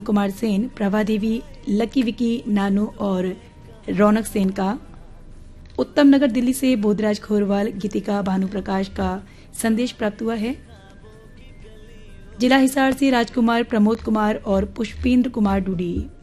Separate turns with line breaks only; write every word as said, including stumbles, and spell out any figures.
कुमार सेन, प्रभा देवी, lucky Vicky, नानू और रौनक सेन का। उत्तम नगर दिल्ली से बोधराज खोरवाल, गीतिका भानुप्रकाश का संदेश प्राप्त हुआ है। जिला हिसार से राजकुमार, प्रमोद कुमार और पुष्पेंद्र कुमार डूडी।